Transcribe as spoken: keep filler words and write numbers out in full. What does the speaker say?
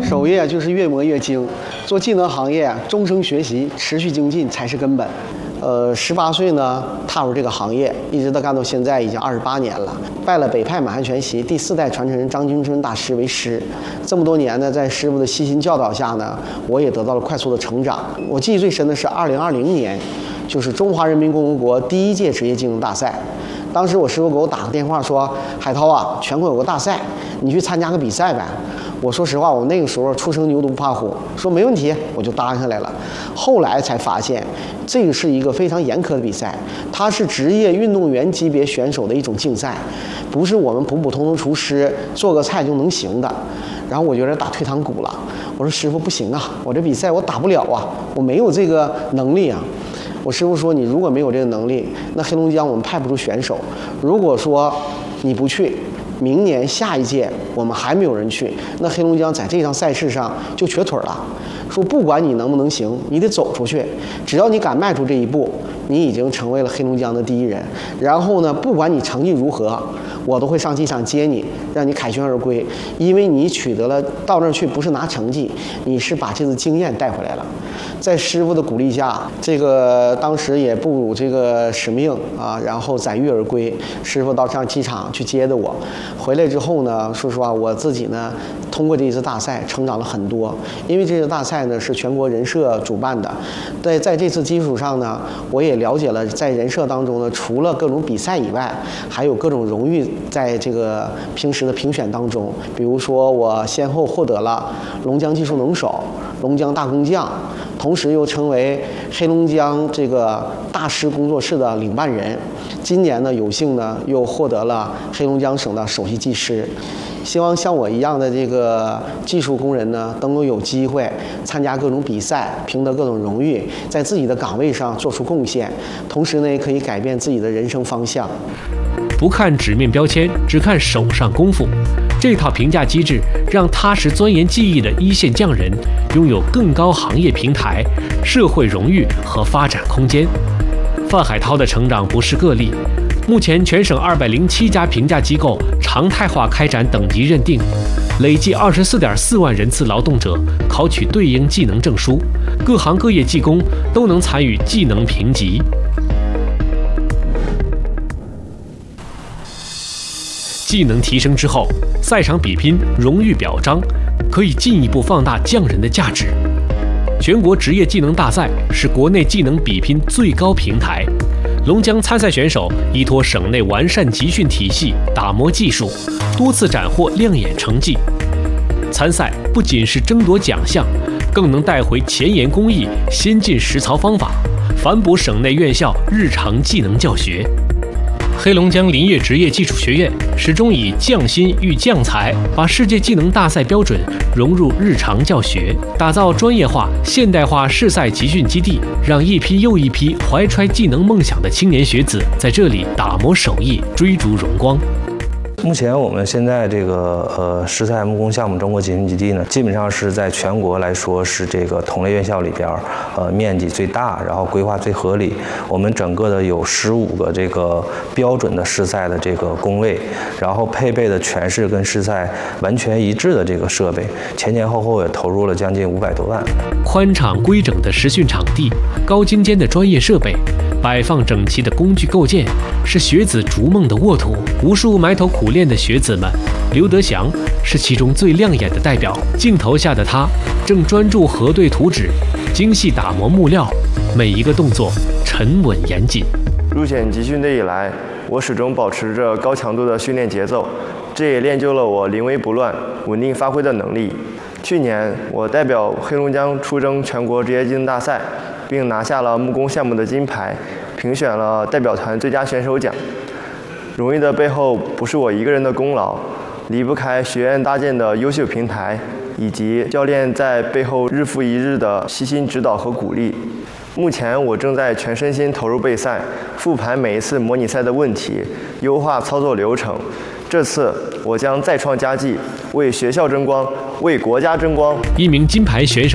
手艺就是越磨越精，做技能行业，终生学习，持续精进才是根本。呃，十八岁呢踏入这个行业，一直到干到现在已经二十八年了。拜了北派满汉全席第四代传承人张金春大师为师，这么多年呢，在师傅的悉心教导下呢，我也得到了快速的成长。我记忆最深的是二零二零年，就是中华人民共和国第一届职业技能大赛。当时我师傅给我打个电话说：“海涛啊，全国有个大赛，你去参加个比赛呗。”我说实话，我那个时候初生牛犊不怕虎，说没问题，我就答应下来了。后来才发现，这个是一个非常严苛的比赛，它是职业运动员级别选手的一种竞赛，不是我们普普通通厨师做个菜就能行的。然后我有点打退堂鼓了，我说师傅不行啊，我这比赛我打不了啊，我没有这个能力啊。我师傅说，你如果没有这个能力，那黑龙江我们派不出选手。如果说你不去，明年下一届我们还没有人去，那黑龙江在这项赛事上就瘸腿了。说不管你能不能行，你得走出去，只要你敢迈出这一步，你已经成为了黑龙江的第一人。然后呢，不管你成绩如何，我都会上机场接你，让你凯旋而归。因为你取得了到那儿去，不是拿成绩，你是把这次经验带回来了。在师傅的鼓励下，这个当时也不辱这个使命啊，然后载誉而归。师傅到上机场去接的我，回来之后呢，说实话，我自己呢，通过这一次大赛成长了很多。因为这次大赛呢是全国人社主办的，在在这次基础上呢，我也了解了在人社当中呢，除了各种比赛以外，还有各种荣誉在这个平时的评选当中。比如说，我先后获得了龙江技术能手、龙江大工匠。同时又成为黑龙江这个大师工作室的领办人，今年呢有幸呢又获得了黑龙江省的首席技师。希望像我一样的这个技术工人呢，能够有机会参加各种比赛，赢得各种荣誉，在自己的岗位上做出贡献，同时呢也可以改变自己的人生方向。 不看纸面标签，只看手上功夫。这套评价机制让踏实钻研技艺的一线匠人拥有更高行业平台、社会荣誉和发展空间。范海涛的成长不是个例，目前全省二百零七家评价机构常态化开展等级认定，累计二十四点四万人次劳动者考取对应技能证书，各行各业技工都能参与技能评级。技能提升之后，赛场比拼、荣誉表彰可以进一步放大匠人的价值。全国职业技能大赛是国内技能比拼最高平台，龙江参赛选手依托省内完善集训体系，打磨技术，多次斩获亮眼成绩。参赛不仅是争夺奖项，更能带回前沿工艺、先进实操方法，反哺省内院校日常技能教学。黑龙江林业职业技术学院始终以匠心育匠才，把世界技能大赛标准融入日常教学，打造专业化、现代化试赛集训基地，让一批又一批怀揣技能梦想的青年学子在这里打磨手艺，追逐荣光。 目前我们现在这个呃石材木工项目中国集训基地呢，基本上是在全国来说是这个同类院校里边呃面积最大，然后规划最合理。我们整个的有十五个这个标准的试赛的这个工位，然后配备的全是跟试赛完全一致的这个设备，前前后后也投入了将近五百多万。 宽敞规整的实训场地，高精尖的专业设备，摆放整齐的工具构件，是学子逐梦的沃土。无数埋头苦练的学子们，刘德祥是其中最亮眼的代表。镜头下的他正专注核对图纸，精细打磨木料，每一个动作沉稳严谨。 入选集训队以来，我始终保持着高强度的训练节奏，这也练就了我临危不乱、稳定发挥的能力。去年，我代表黑龙江出征全国职业技能大赛，并拿下了木工项目的金牌，评选了代表团最佳选手奖。荣誉的背后不是我一个人的功劳，离不开学院搭建的优秀平台，以及教练在背后日复一日的悉心指导和鼓励。目前我正在全身心投入备赛，复盘每一次模拟赛的问题，优化操作流程。这次我将再创佳绩，为学校争光，为国家争光。 一名金牌选手